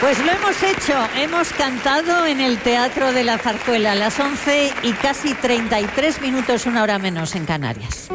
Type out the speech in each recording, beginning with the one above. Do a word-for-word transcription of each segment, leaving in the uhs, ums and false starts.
Pues lo hemos hecho, hemos cantado en el Teatro de la Zarzuela a las once y casi treinta y tres minutos, una hora menos en Canarias.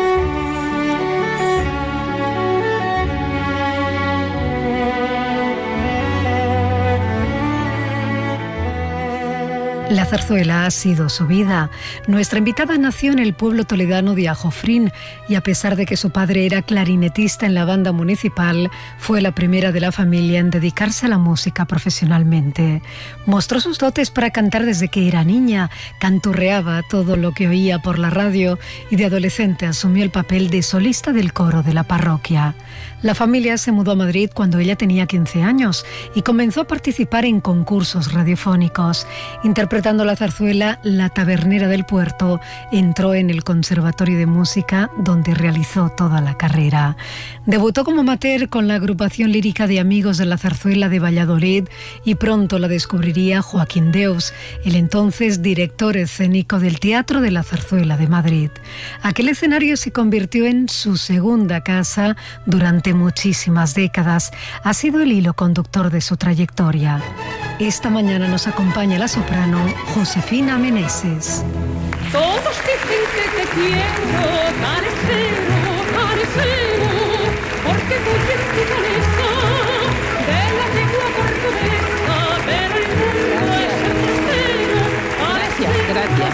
La zarzuela ha sido su vida. Nuestra invitada nació en el pueblo toledano de Ajofrín y a pesar de que su padre era clarinetista en la banda municipal, fue la primera de la familia en dedicarse a la música profesionalmente. Mostró sus dotes para cantar desde que era niña, canturreaba todo lo que oía por la radio y de adolescente asumió el papel de solista del coro de la parroquia. La familia se mudó a Madrid cuando ella tenía quince años y comenzó a participar en concursos radiofónicos. Interpretando la zarzuela La Tabernera del Puerto, entró en el Conservatorio de Música, donde realizó toda la carrera. Debutó como amateur con la agrupación lírica de Amigos de la Zarzuela de Valladolid y pronto la descubriría Joaquín Deus, el entonces director escénico del Teatro de la Zarzuela de Madrid. Aquel escenario se convirtió en su segunda casa durante muchísimas décadas. Ha sido el hilo conductor de su trayectoria. Esta mañana nos acompaña la soprano Josefina Meneses. Todos dicen que te quiero, carecero, carecero, porque tú tienes tu cabeza de la lengua portuguesa, pero el mundo es entero. Gracias, gracias.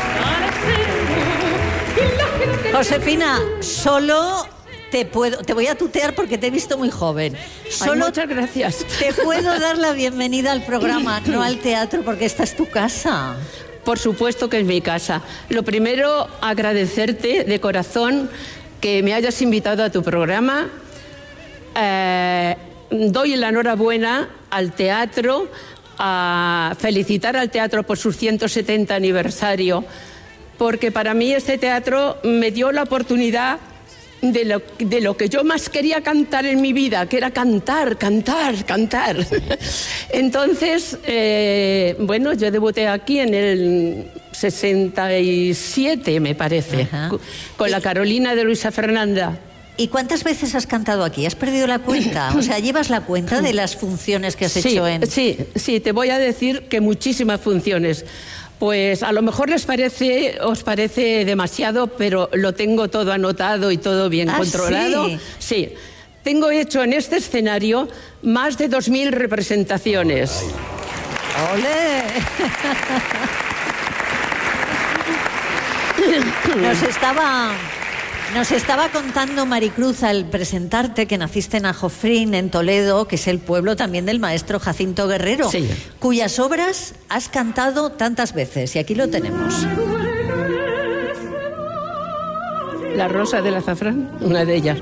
Josefina, solo... Te, puedo, te voy a tutear porque te he visto muy joven. Solo Ay, muchas gracias. Te puedo dar la bienvenida al programa, no al teatro, porque esta es tu casa. Por supuesto que es mi casa. Lo primero, agradecerte de corazón que me hayas invitado a tu programa. Eh, doy la enhorabuena al teatro, a felicitar al teatro por su ciento setenta aniversario, porque para mí este teatro me dio la oportunidad De lo, de lo que yo más quería cantar en mi vida, que era cantar, cantar, cantar. Entonces, eh, bueno, yo debuté aquí en el sesenta y siete, me parece, Ajá. con la Carolina de Luisa Fernanda. ¿Y cuántas veces has cantado aquí? ¿Has perdido la cuenta? O sea, ¿llevas la cuenta de las funciones que has sí, hecho en...? Sí, sí, te voy a decir que muchísimas funciones. Pues a lo mejor les parece, os parece demasiado, pero lo tengo todo anotado y todo bien ¿Ah, controlado. Sí? Sí. Tengo hecho en este escenario más de dos mil representaciones. ¡Ole! Nos estaba... Nos estaba contando Maricruz al presentarte que naciste en Ajofrín, en Toledo, que es el pueblo también del maestro Jacinto Guerrero, sí. cuyas obras has cantado tantas veces, y aquí lo tenemos. La Rosa del Azafrán, una de ellas.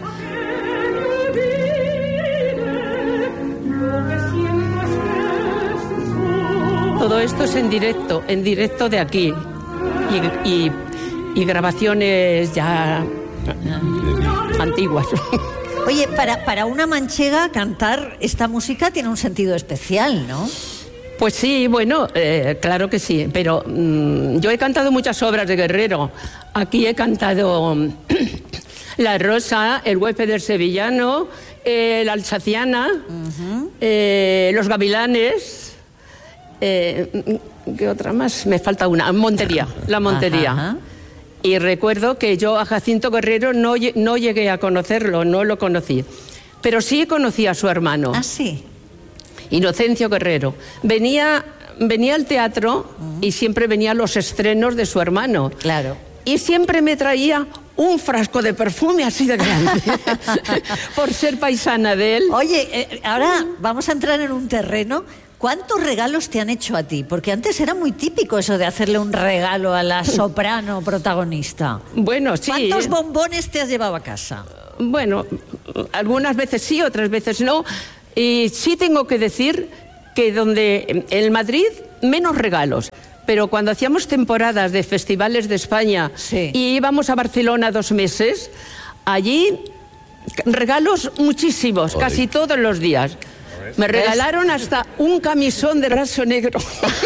Todo esto es en directo, en directo de aquí, y, y, y grabaciones ya... antiguas. Oye, para, para una manchega cantar esta música tiene un sentido especial, ¿no? Pues sí, bueno, eh, claro que sí, pero mmm, yo he cantado muchas obras de Guerrero. Aquí he cantado La Rosa, El huésped del sevillano, eh, La Alsaciana, uh-huh. eh, Los Gavilanes, eh, ¿qué otra más? Me falta una, Montería, La Montería. Ajá. Y recuerdo que yo a Jacinto Guerrero no, no llegué a conocerlo, no lo conocí. Pero sí conocí a su hermano. ¿Ah, sí? Inocencio Guerrero. Venía, venía al teatro uh-huh. y siempre venía a los estrenos de su hermano. Claro. Y siempre me traía un frasco de perfume así de grande, por ser paisana de él. Oye, eh, ahora vamos a entrar en un terreno... ¿Cuántos regalos te han hecho a ti? Porque antes era muy típico eso de hacerle un regalo a la soprano protagonista. Bueno, sí. ¿Cuántos bombones te has llevado a casa? Bueno, algunas veces sí, otras veces no. Y sí tengo que decir que donde en Madrid menos regalos. Pero cuando hacíamos temporadas de festivales de España sí. y íbamos a Barcelona dos meses, allí regalos muchísimos, Oye. casi todos los días. Me regalaron hasta un camisón de raso negro.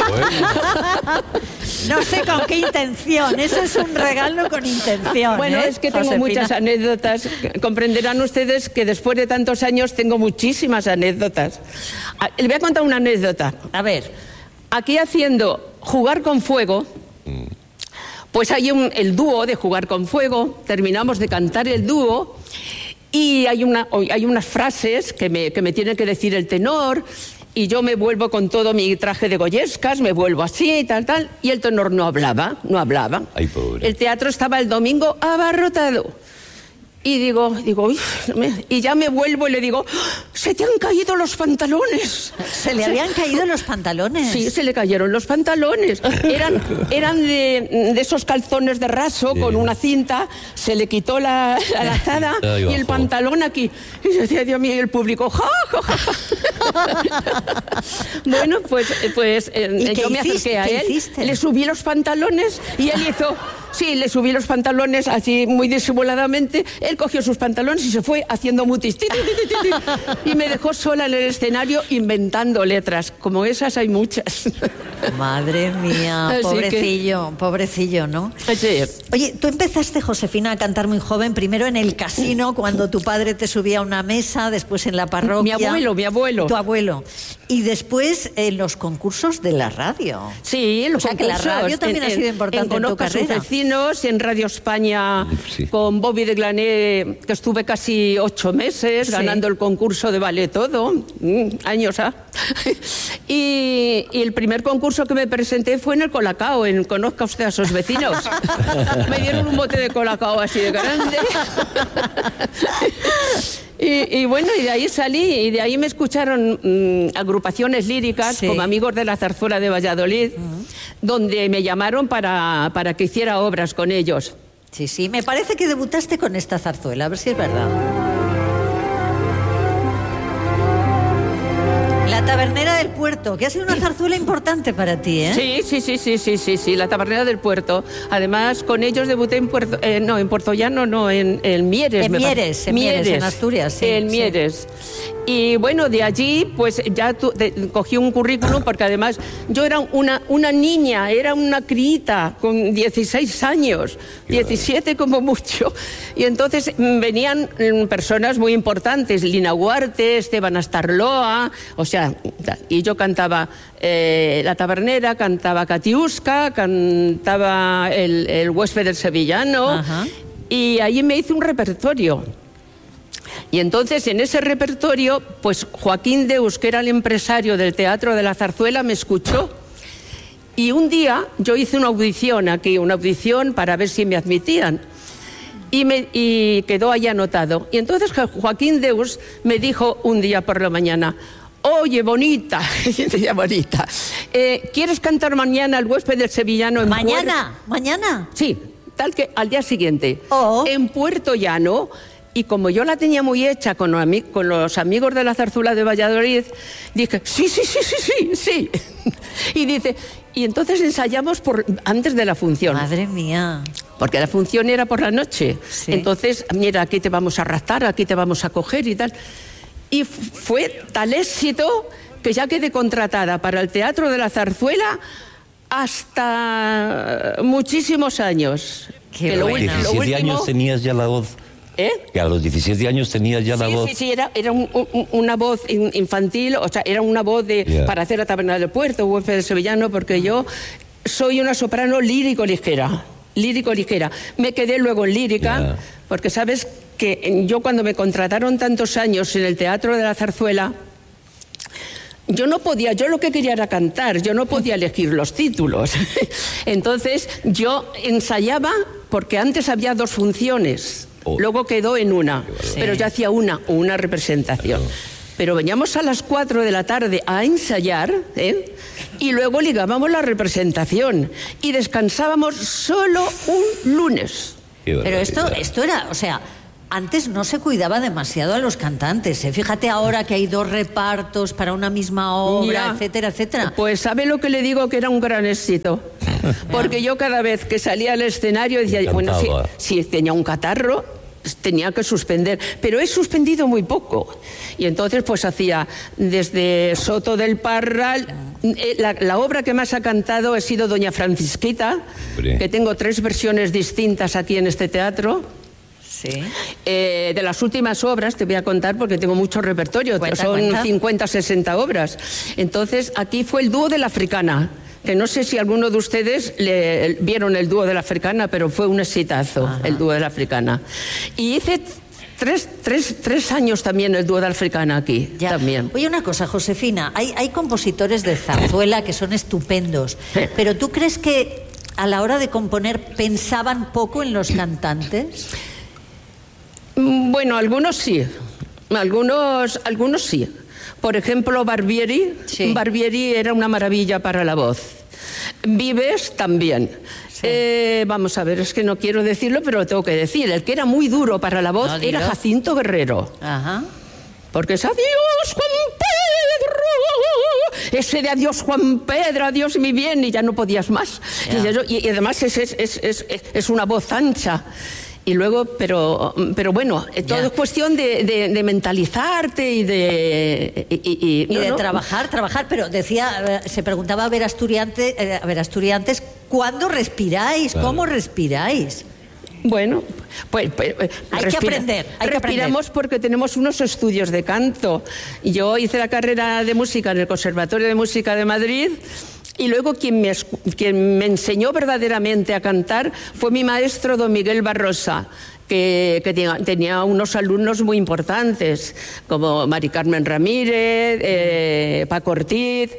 No sé con qué intención, eso es un regalo con intención. Bueno, ¿eh? es que tengo Josefina. muchas anécdotas. Comprenderán ustedes que después de tantos años tengo muchísimas anécdotas. Ah, le voy a contar una anécdota. A ver. Aquí haciendo Jugar con Fuego, pues hay un, el dúo de Jugar con Fuego, terminamos de cantar el dúo y hay, una, hay unas frases que me, que me tiene que decir el tenor y yo me vuelvo con todo mi traje de goyescas, me vuelvo así, tal, tal, y el tenor no hablaba, no hablaba. Ay, pobre. El teatro estaba el domingo abarrotado. Y digo, digo, uy, y ya me vuelvo y le digo, se te han caído los pantalones. ¿Se le habían caído los pantalones? Sí, se le cayeron los pantalones. Eran, eran de, de esos calzones de raso, sí, con una cinta, se le quitó la, la lazada y el pantalón aquí. Y yo decía, Dios mío, y el público, ¡ja, ja, ja! Bueno, pues, pues eh, yo me acerqué a él, hiciste? Le subí los pantalones y él hizo... Sí, le subí los pantalones así muy disimuladamente. Él cogió sus pantalones y se fue haciendo mutis. Y me dejó sola en el escenario inventando letras. Como esas hay muchas. Madre mía, así pobrecillo, que... pobrecillo, ¿no? Sí. Oye, tú empezaste, Josefina, a cantar muy joven, primero en el casino, cuando tu padre te subía a una mesa, después en la parroquia. Mi abuelo, mi abuelo. Tu abuelo. Y después en los concursos de la radio. Sí, los o sea, concursos. Que la radio también en, ha sido importante en, en tu carrera. Vecinos, en Radio España, sí, con Bobby de Glané, que estuve casi ocho meses, sí, ganando el concurso de Vale Todo, mm, años, ¿ah? y, y el primer concurso que me presenté fue en el Colacao, en Conozca usted a sus vecinos. Me dieron un bote de Colacao así de grande. Y, y bueno, y de ahí salí, y de ahí me escucharon mmm, agrupaciones líricas, sí, como Amigos de la Zarzuela de Valladolid, uh-huh, donde me llamaron para, para que hiciera obras con ellos. Sí, sí, me parece que debutaste con esta zarzuela, a ver si es verdad. La Tabernera del Puerto, que ha sido una zarzuela importante para ti, ¿eh? Sí, sí, sí, sí, sí, sí, sí, la Tabernera del Puerto. Además, con ellos debuté en Puerto, eh, no, en Puerto Llano, no, en, en Mieres. En Mieres, en Mieres, Mieres, en Asturias, sí. En Mieres. Sí. Y bueno, de allí, pues ya tu, de, cogí un currículum, porque además yo era una, una niña, era una criita con dieciséis años, diecisiete como mucho. Y entonces venían personas muy importantes, Lina Huarte, Esteban Astarloa, o sea, y yo cantaba eh, La Tabernera, cantaba Catiusca, cantaba El, el huésped del sevillano. Ajá. Y ahí me hice un repertorio. Y entonces en ese repertorio, pues Joaquín Deus, que era el empresario del Teatro de la Zarzuela, me escuchó. Y un día yo hice una audición aquí, una audición para ver si me admitían. Y, me, y quedó ahí anotado. Y entonces Joaquín Deus me dijo un día por la mañana: oye, bonita, decía bonita, eh, ¿quieres cantar mañana El huésped del sevillano en ¿Mañana? Puerto? ¿Mañana? Sí, tal que al día siguiente, oh. en Puerto Llano. Y como yo la tenía muy hecha con, con los Amigos de la Zarzuela de Valladolid, dije, sí, sí, sí, sí, sí, sí. Y dice, y entonces ensayamos por, antes de la función. Madre mía. Porque la función era por la noche. Sí. Entonces, mira, aquí te vamos a raptar, aquí te vamos a coger y tal. Y fue tal éxito que ya quedé contratada para el Teatro de la Zarzuela hasta muchísimos años. Qué que lo, bueno. ¿A los diecisiete años tenías ya la voz? ¿Eh? Que a los diecisiete años tenías ya sí, la voz. Sí, sí, era, era un, un, una voz infantil, o sea, era una voz de, yeah. para hacer La Taberna del Puerto, huésped del sevillano, porque yo soy una soprano lírico-ligera, lírico-ligera. Me quedé luego en lírica, yeah. porque sabes que yo cuando me contrataron tantos años en el Teatro de la Zarzuela, yo no podía, yo lo que quería era cantar, yo no podía elegir los títulos. Entonces yo ensayaba, porque antes había dos funciones. Luego quedó en una, sí. pero yo hacía una, una representación. Claro. Pero veníamos a las cuatro de la tarde a ensayar, ¿eh? Y luego ligábamos la representación y descansábamos solo un lunes. Pero esto, esto era, o sea, antes no se cuidaba demasiado a los cantantes, ¿eh? Fíjate ahora que hay dos repartos para una misma obra, ya. etcétera, etcétera. Pues ¿sabe lo que le digo? Que era un gran éxito. Porque yo cada vez que salía al escanario decía, bueno, si, si tenía un catarro, tenía que suspender, pero he suspendido muy poco. Y entonces pues hacía desde Soto del Parral, la, la obra que más ha cantado ha sido Doña Francisquita, Hombre. que tengo tres versiones distintas aquí en este teatro. Sí. Eh, de las últimas obras te voy a contar porque tengo mucho repertorio, cuenta, son cuenta. cincuenta, sesenta obras. Entonces aquí fue el dúo de la Africana, que no sé si alguno de ustedes le, vieron el dúo de la Africana, pero fue un exitazo. Ajá. El dúo de la Africana. Y hice tres, tres, tres años también el dúo de la Africana aquí. Ya. También. Oye, una cosa, Josefina, hay, hay compositores de zarzuela que son estupendos, pero ¿tú crees que a la hora de componer pensaban poco en los cantantes? Bueno, algunos sí, algunos, algunos sí. Por ejemplo, Barbieri, sí. Barbieri era una maravilla para la voz. Vives también. Sí. Eh, vamos a ver, es que no quiero decirlo, pero lo tengo que decir. El que era muy duro para la voz no, era Jacinto Guerrero. Ajá. Porque es adiós, Juan Pedro. Ese de adiós, Juan Pedro, adiós mi bien, y ya no podías más. Yeah. Y, y además es, es, es, es, es una voz ancha. Y luego, pero, pero bueno, todo ya. es cuestión de, de, de mentalizarte y de... Y, y, y, y no, de no. trabajar, trabajar, pero decía, se preguntaba a ver, asturiante, a ver asturiantes, ¿cuándo respiráis? Claro. ¿Cómo respiráis? Bueno, pues... pues hay respira, que aprender, hay que Respiramos aprender. Porque tenemos unos estudios de canto. Yo hice la carrera de música en el Conservatorio de Música de Madrid... Y luego quien me, quien me enseñó verdaderamente a cantar fue mi maestro don Miguel Barrosa, que, que tenía, tenía unos alumnos muy importantes, como Mari Carmen Ramírez, eh, Paco Ortiz,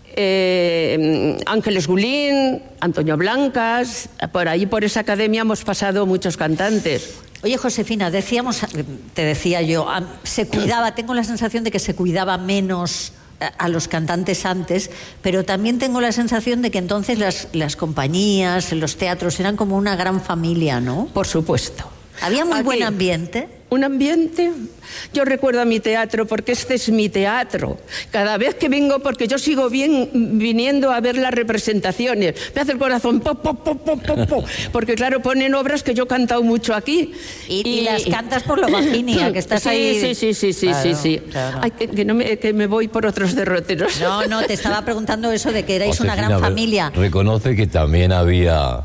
eh, Ángeles Gulín, Antonio Blancas. Por ahí, por esa academia, hemos pasado muchos cantantes. Oye, Josefina, decíamos, te decía yo, se cuidaba, tengo la sensación de que se cuidaba menos a los cantantes antes, pero también tengo la sensación de que entonces las, las compañías, los teatros eran como una gran familia, ¿no? Por supuesto. Había muy Aquí, buen ambiente. Un ambiente. Yo recuerdo a mi teatro porque este es mi teatro. Cada vez que vengo, porque yo sigo bien viniendo a ver las representaciones, me hace el corazón po, po, po, po, po, po, porque claro, ponen obras que yo he cantado mucho aquí. Y, y, y las cantas por lo Vaginia, que estás sí, ahí. Sí, sí, sí, sí, claro, sí, sí. Claro. Ay, que, que, no me, que me voy por otros derroteros. No, no, te estaba preguntando eso de que erais Josefina, una gran familia. Reconoce que también había...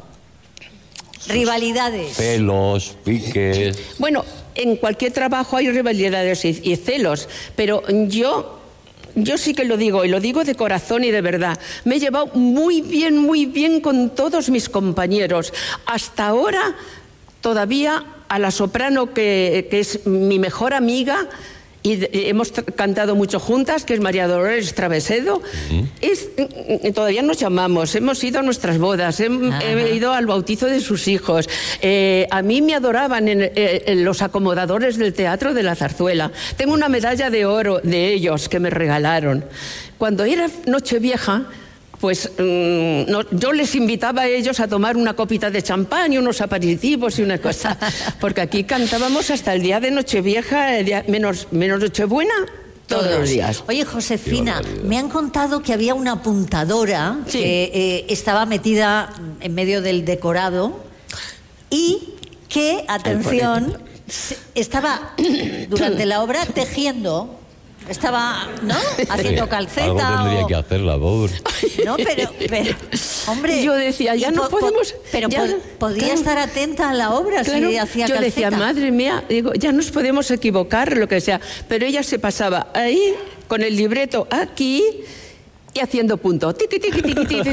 rivalidades. Celos, piques. Bueno, en cualquier trabajo hay rivalidades y, y celos, pero yo, yo sí que lo digo, y lo digo de corazón y de verdad. Me he llevado muy bien, muy bien con todos mis compañeros. Hasta ahora, todavía a la soprano que, que es mi mejor amiga, y hemos cantado mucho juntas, que es María Dolores Travesedo. Uh-huh. es, todavía nos llamamos, hemos ido a nuestras bodas, he, he ido al bautizo de sus hijos. Eh, a mí me adoraban en, en los acomodadores del Teatro de la Zarzuela. Tengo una medalla de oro de ellos que me regalaron. Cuando era Nochevieja, pues mmm, no, yo les invitaba a ellos a tomar una copita de champán y unos aperitivos y una cosa, porque aquí cantábamos hasta el día de Nochevieja, el día, menos, menos Nochebuena, todos, todos los días. Oye, Josefina, me han contado que había una apuntadora sí. que eh, estaba metida en medio del decorado y que, atención, estaba durante la obra tejiendo. Estaba, ¿no? Haciendo calceta. Algo tendría o... que hacer la pobre. No, pero, pero, hombre. Yo decía, ya no po podemos. Pero ya, po podía claro. estar atenta a la obra claro, si hacía yo calceta. Yo decía, madre mía, digo, ya nos podemos equivocar, lo que sea. Pero ella se pasaba ahí, con el libreto aquí, y haciendo punto. Tiqui, tiqui, tiqui, tiqui.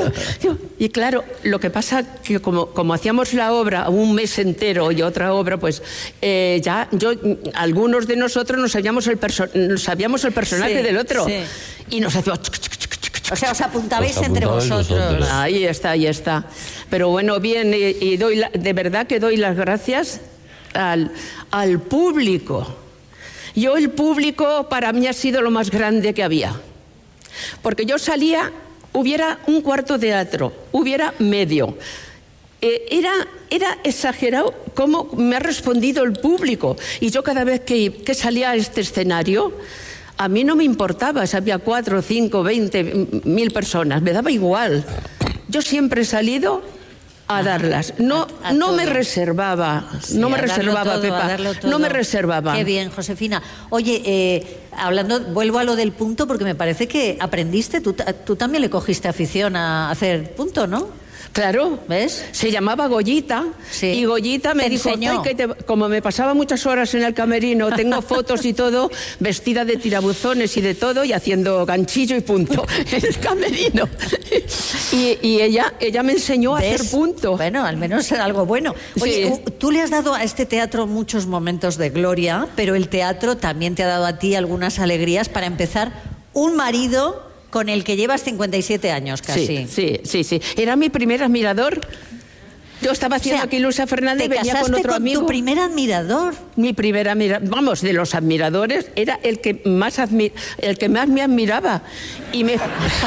Y claro, lo que pasa que como, como hacíamos la obra un mes entero y otra obra, pues eh, ya yo, algunos de nosotros nos sabíamos el, perso sabíamos el personaje sí, del otro. Sí. Y nos hacíamos... O sea, os apuntabais os entre vosotros. vosotros. Ahí está, ahí está. Pero bueno, bien, y, y doy la, de verdad que doy las gracias al, al público. Yo, el público, para mí ha sido lo más grande que había. Porque yo salía, hubiera un cuarto de teatro, hubiera medio. Eh, era, era exagerado cómo me ha respondido el público. Y yo cada vez que, que salía a este escenario, a mí no me importaba si había cuatro, cinco, veinte, mil personas, me daba igual. Yo siempre he salido a darlas. No, a, a no me todo. reservaba, Sí, no me a darlo reservaba, todo, Pepa, a darlo todo. no me reservaba. Qué bien, Josefina. Oye, eh, hablando, vuelvo a lo del punto porque me parece que aprendiste, tú, tú también le cogiste afición a hacer punto, ¿no? Claro, ¿Ves? Se llamaba Goyita, Sí. y Goyita me Te dijo, enseñó. "Ay, que te-". Como me pasaba muchas horas en el camerino, tengo fotos y todo, vestida de tirabuzones y de todo, y haciendo ganchillo y punto en el camerino. Y, y ella, ella me enseñó a ¿Ves? hacer punto. Bueno, al menos algo bueno. Oye, Sí. tú- tú le has dado a este teatro muchos momentos de gloria, pero el teatro también te ha dado a ti algunas alegrías. Para empezar, un marido con el que llevas cincuenta y siete años casi. Sí, sí, sí, sí. Era mi primer admirador. Yo estaba haciendo O sea, aquí Luisa Fernández y te venía con casaste otro con amigo. tu primer admirador. Mi primera admira- vamos, de los admiradores, era el que más admi- el que más me admiraba. Y me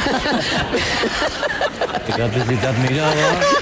Fíjate si te admiraba.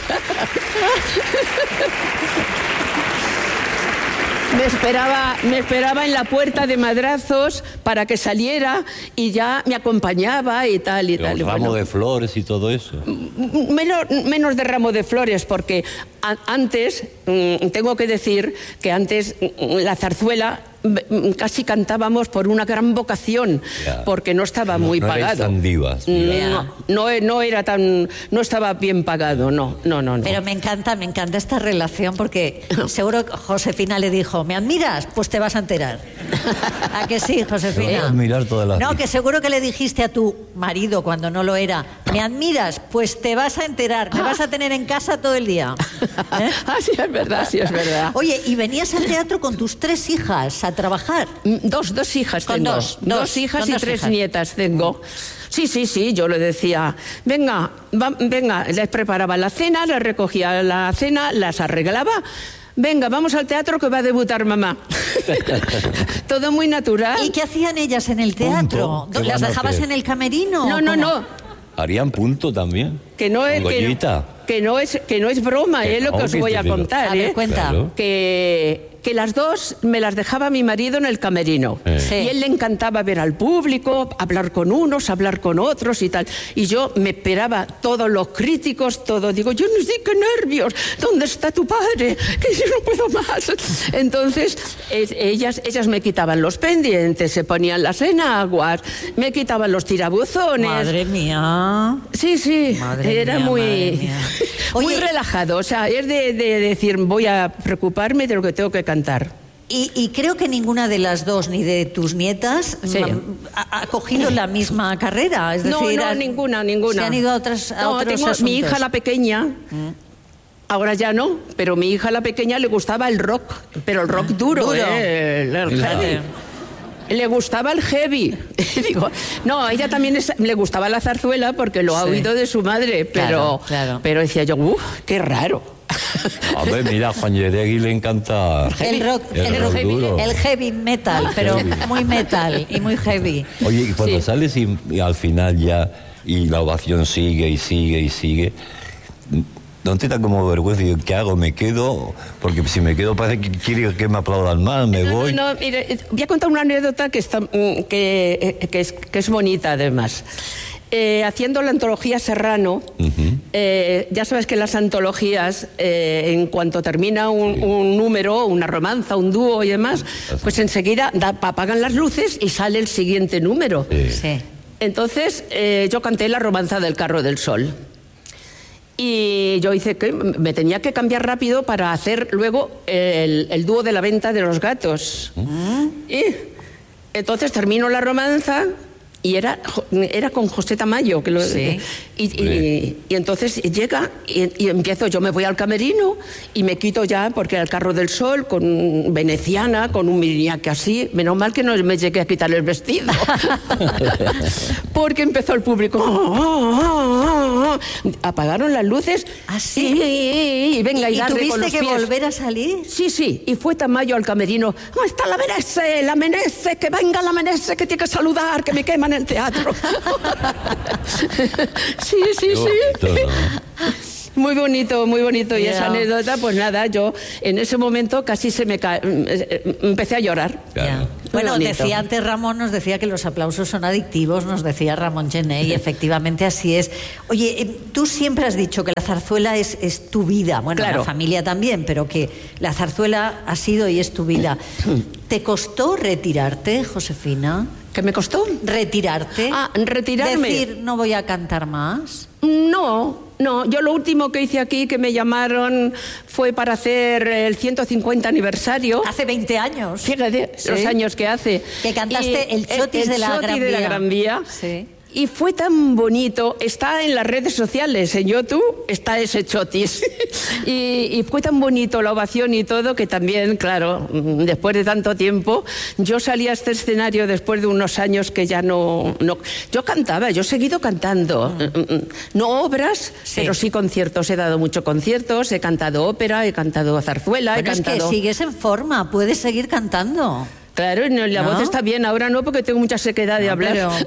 Me esperaba, me esperaba en la puerta de Madrazos para que saliera y ya me acompañaba y tal y tal. El Y ramo bueno, de flores y todo eso. menos, menos de ramo de flores, porque a- antes, mm, tengo que decir que antes mm, la zarzuela mm, casi cantábamos por una gran vocación, Ya. porque no estaba No- muy no erais pagado. tan divas, digamos. No, no, e- no era tan, no estaba bien pagado, no, no, no. no. Pero me encanta, me encanta esta relación porque seguro que Josefina le dijo, ¿me admiras? Pues te vas a enterar. ¿A que sí, Te vas a Josefina? admirar todas las No, vidas. que seguro que le dijiste a tu marido cuando no lo era, ¿me admiras? Pues te vas a enterar, me vas a tener en casa todo el día. ¿Eh? Ah, sí, es verdad, sí, es verdad. Oye, y venías al teatro con tus tres hijas a trabajar. Mm, Dos, dos hijas Con tengo. dos, dos, hijas con y dos tres hijas. nietas tengo. Sí, sí, sí, yo le decía, venga, va- venga, les preparaba la cena, les recogía la cena, las arreglaba. Venga, vamos al teatro que va a debutar mamá. Todo muy natural. ¿Y qué hacían ellas en el teatro? Punto. ¿Qué ¿Las van a dejabas hacer? en el camerino? No, o no, cómo? no. Harían punto también. Que no es, Con que, Goyita. que no es, que no es broma, Que es lo no, que os que voy te a digo. contar. A ver, ¿eh? cuenta. Claro. que, que las dos me las dejaba mi marido en el camerino. Eh. Sí. Y él le encantaba ver al público, hablar con unos, hablar con otros y tal. Y yo me esperaba todos los críticos, todo. Digo, yo no sé qué nervios, ¿dónde está tu padre? Que yo no puedo más. Entonces, es- ellas, ellas me quitaban los pendientes, se ponían las enaguas, me quitaban los tirabuzones. Madre mía. Sí, sí, Madre era mía, muy, madre mía. muy Oye, relajado. O sea, es de, de decir, voy a preocuparme de lo que tengo que cantar. Y, y creo que ninguna de las dos, ni de tus nietas, Sí. ma- ha, ha cogido la misma carrera. Es No, decir, no, han- ninguna, ninguna. Se han ido a, otras, a No, otros tengo asuntos. mi hija la pequeña. Ahora ya no, pero mi hija la pequeña le gustaba el rock, pero el rock duro, duro. ¿eh? El- el Fíjate. heavy. Le gustaba el heavy. Digo, no, a ella también es- le gustaba la zarzuela porque lo ha Sí. oído de su madre, pero, Claro, claro. pero decía yo, uff, qué raro. A ver, mira, a Juan Yeregui le encanta El rock, el el, rock heavy, duro. el heavy metal, pero Heavy. muy metal y muy heavy. Oye, y cuando Sí. sales y, y al final ya, y la ovación sigue y sigue y sigue, ¿no te da como vergüenza? Digo, ¿qué hago? ¿Me quedo? Porque si me quedo parece que quiere que me aplaudan más, me No, voy. no, no, mire, eh, voy a contar una anécdota que, está, mm, que, eh, que, es, que es bonita además. Eh, haciendo la antología Serrano, eh, ya sabes que las antologías, eh, en cuanto termina un, un número, una romanza, un dúo y demás, pues enseguida da- apagan las luces y sale el siguiente número. Sí. Sí. Entonces eh, yo canté la romanza del Carro del Sol. Y yo hice que me tenía que cambiar rápido para hacer luego el, el dúo de la venta de los gatos. Y entonces termino la romanza y era, Jo- era con José Tamayo. Que lo, Sí. y, y- y entonces llega y, y empiezo, yo me voy al camerino y me quito ya, porque era el Carro del Sol, con veneciana, con un miriñaque así. Menos mal que no me llegué a quitar el vestido. Porque empezó el público. "Oh, oh, oh, oh". Apagaron las luces. ¿Ah, sí? Y, y venga, y, ¿Y darle con tuviste los que pies. volver a salir? Sí, sí, y fue Tamayo al camerino. ¿Dónde está la Menese? La Menese, que venga la Menese, que tiene que saludar, que me queman el teatro. sí, sí, Qué sí. bonito, ¿no? Muy bonito, muy bonito. Y Ya. esa anécdota, pues nada, yo en ese momento casi se me ca... empecé a llorar. Claro. Bueno, bonito. decía antes Ramón, nos decía que los aplausos son adictivos, nos decía Ramón Gené, y efectivamente así es. Oye, eh, tú siempre has dicho que la zarzuela es, es tu vida, bueno, Claro. la familia también, pero que la zarzuela ha sido y es tu vida. ¿Te costó retirarte, Josefina? ¿Qué me costó? ¿Retirarte? Ah, retirarme. Decir, no voy a cantar más. No, no. Yo lo último que hice aquí, que me llamaron, fue para hacer el ciento cincuenta aniversario. Hace veinte años. Fíjate, Sí. los años que hace. Que cantaste Y el Chotis de la Chotis Gran de la Vía. Gran Vía. Sí. Y fue tan bonito, está en las redes sociales, en YouTube está ese Chotis. y, y fue tan bonito la ovación y todo, que también, claro, después de tanto tiempo, yo salí a este escenario después de unos años que ya no... no yo cantaba, yo he seguido cantando. Mm. No obras, Sí. pero sí conciertos. He dado muchos conciertos, he cantado ópera, he cantado zarzuela, Bueno, he es cantado... que sigues en forma, puedes seguir cantando. Claro, no, la ¿No? voz está bien, ahora no, porque tengo mucha sequedad de No, hablar. pero-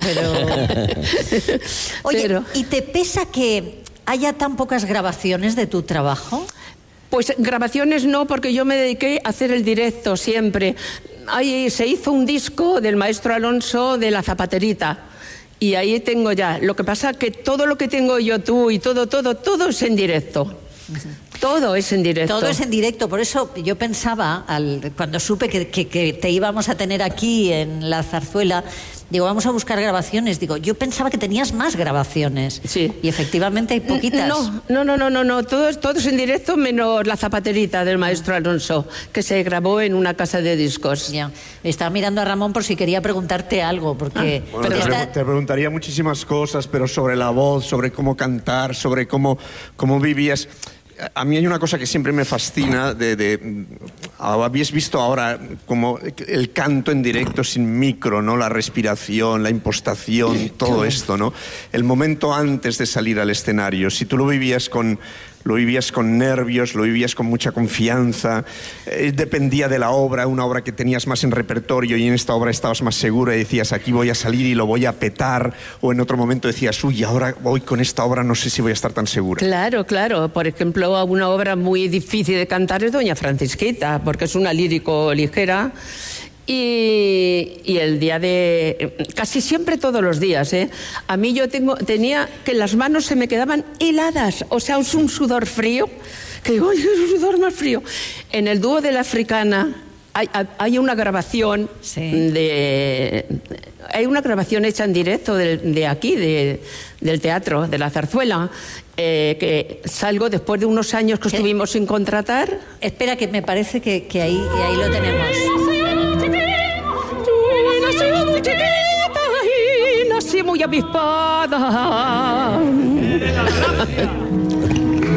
pero- Oye, Pero- ¿y te pesa que haya tan pocas grabaciones de tu trabajo? Pues grabaciones no, porque yo me dediqué a hacer el directo siempre. Ahí se hizo un disco del maestro Alonso de La Zapaterita. Y ahí tengo ya. Lo que pasa que todo lo que tengo yo, tú y todo, todo, todo es en directo. Todo es en directo. Todo es en directo, por eso yo pensaba, al, cuando supe que, que- que te íbamos a tener aquí en la zarzuela, digo, vamos a buscar grabaciones. Digo, yo pensaba que tenías más grabaciones. Sí. Y efectivamente hay poquitas. No, no, no, no, no, no. Todo, es, todo es en directo menos La Zapaterita del maestro Alonso, que se grabó en una casa de discos. Ya. Estaba mirando a Ramón por si quería preguntarte algo, porque... Bueno, te, está- pregu- te preguntaría muchísimas cosas, pero sobre la voz, sobre cómo cantar, sobre cómo, cómo vivías. A mí hay una cosa que siempre me fascina, de, de, habéis visto ahora como el canto en directo sin micro, ¿no? La respiración, la impostación, todo esto, ¿no? El momento antes de salir al escenario, si tú lo vivías con... Lo vivías con nervios, lo vivías con mucha confianza, eh, dependía de la obra, una obra que tenías más en repertorio y en esta obra estabas más seguro y decías, aquí voy a salir y lo voy a petar, o en otro momento decías, uy, ahora voy con esta obra, no sé si voy a estar tan segura. Claro, claro. Por ejemplo, una obra muy difícil de cantar es Doña Francisquita, porque es una lírico ligera. Y, y el día de... Casi siempre todos los días, ¿eh? A mí yo tengo, tenía que las manos se me quedaban heladas. O sea, es un sudor frío. Que digo, ¡ay, es un sudor más frío! En el dúo de la Africana hay, hay una grabación Sí. de... Hay una grabación hecha en directo de, de aquí, de, del teatro, de la zarzuela, eh, que salgo después de unos años que ¿Qué? estuvimos sin contratar. Espera, que me parece que, que ahí, y ahí lo tenemos. Nací muy chiquita y nací muy avispada.